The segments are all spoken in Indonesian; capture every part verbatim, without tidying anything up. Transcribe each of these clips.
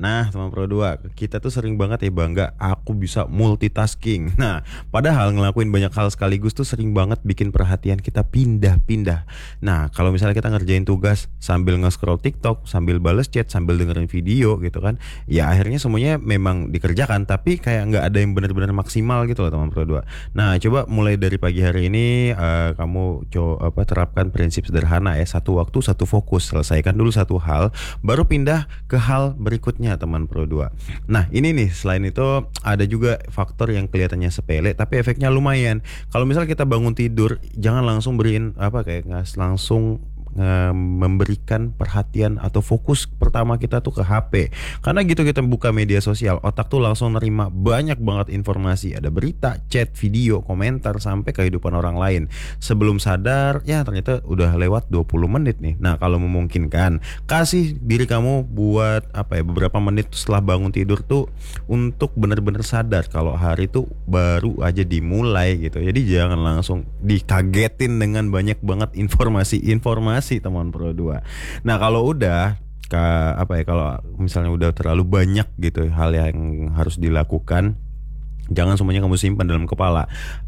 Nah, teman Pro dua, kita tuh sering banget ya bangga aku bisa multitasking. Nah, padahal ngelakuin banyak hal sekaligus tuh sering banget bikin perhatian kita pindah-pindah. Nah, kalau misalnya kita ngerjain tugas sambil nge-scroll TikTok, sambil bales chat, sambil dengerin video gitu kan, ya akhirnya semuanya memang dikerjakan, tapi kayak nggak ada yang benar-benar maksimal gitu loh teman Pro dua. Nah, coba mulai dari pagi hari ini eh, kamu coba apa terapkan prinsip sederhana ya, satu waktu satu fokus, selesaikan dulu satu hal, baru pindah ke hal berikutnya teman Pro dua. Nah ini nih, selain itu ada juga faktor yang kelihatannya sepele tapi efeknya lumayan. Kalau misal kita bangun tidur, jangan langsung beriin apa kayak nggak langsung eh, memberikan perhatian atau fokus pertama kita tuh ke H P. Karena gitu kita buka media sosial, otak tuh langsung nerima banyak banget informasi. Ada berita, chat, video, komentar, sampai kehidupan orang lain. Sebelum sadar, ya ternyata udah lewat dua puluh menit nih. Nah kalau memungkinkan, kasih diri kamu buat apa ya, beberapa menit setelah bangun tidur tuh untuk benar-benar sadar kalau hari tuh baru aja dimulai gitu. Jadi jangan langsung dikagetin dengan banyak banget informasi-informasi teman Pro dua. Nah kalau udah ka, apa ya kalau misalnya udah terlalu banyak gitu hal yang harus dilakukan, jangan semuanya kamu simpan dalam kepala.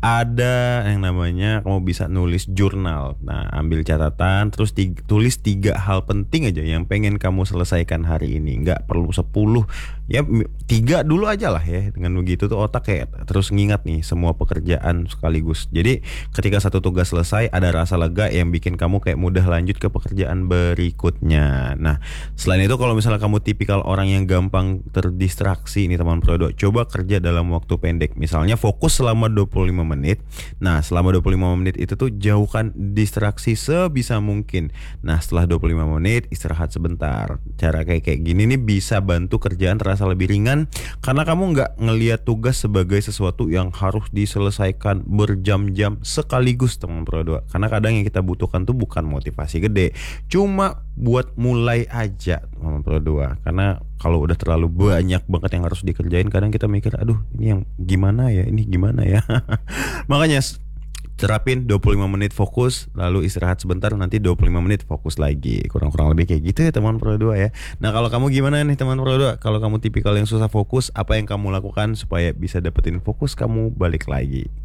Ada yang namanya kamu bisa nulis jurnal. Nah, ambil catatan, terus tiga, tulis tiga hal penting aja yang pengen kamu selesaikan hari ini. Nggak perlu sepuluh, ya tiga dulu aja lah ya. Dengan begitu tuh otak kayak terus ngingat nih semua pekerjaan sekaligus. Jadi ketika satu tugas selesai, ada rasa lega yang bikin kamu kayak mudah lanjut ke pekerjaan berikutnya. Nah, selain itu kalau misalnya kamu tipikal orang yang gampang terdistraksi nih teman Pro dua, coba kerja dalam waktu pendek. Misalnya fokus selama dua puluh lima menit. Nah, selama dua puluh lima menit itu tuh jauhkan distraksi sebisa mungkin. Nah, setelah dua puluh lima menit istirahat sebentar. Cara kayak kayak gini nih bisa bantu kerjaan terasa lebih ringan karena kamu nggak ngelihat tugas sebagai sesuatu yang harus diselesaikan berjam-jam sekaligus teman Pro dua. Karena kadang yang kita butuhkan tuh bukan motivasi gede, cuma buat mulai aja teman Pro dua. Karena kalau udah terlalu banyak banget yang harus dikerjain, kadang kita mikir, aduh ini yang gimana ya, ini gimana ya. Makanya terapin dua puluh lima menit fokus, lalu istirahat sebentar, nanti dua puluh lima menit fokus lagi. Kurang-kurang lebih kayak gitu ya teman Pro dua ya. Nah kalau kamu gimana nih teman Pro dua? Kalau kamu tipikal yang susah fokus, apa yang kamu lakukan supaya bisa dapetin fokus kamu balik lagi?